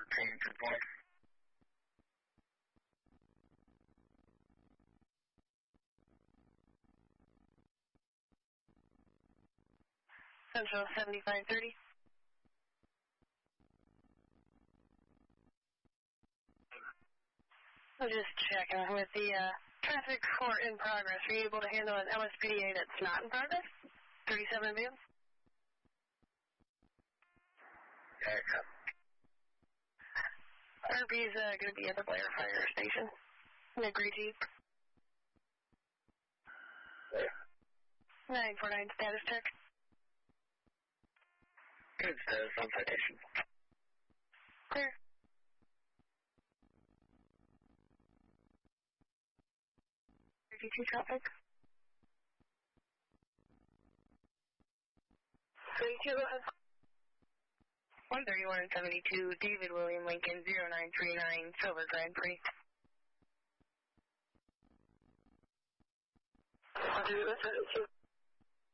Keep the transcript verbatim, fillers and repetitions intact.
team to point. Central seventy-five thirty. I'm just checking with the uh, traffic court in progress. Are you able to handle an L S P D A that's not in progress? thirty-seven advance? Yeah, come. R P is uh, going to be at the Blair Fire Station. In a gray Jeep. Where? nine four nine status check. Good status on citation. Clear. thirty-two traffic. thirty-two, go ahead. one thirty-one and seventy-two, David William Lincoln, zero nine three nine, Silver Grand Prix. one thirty-one, seventy-two.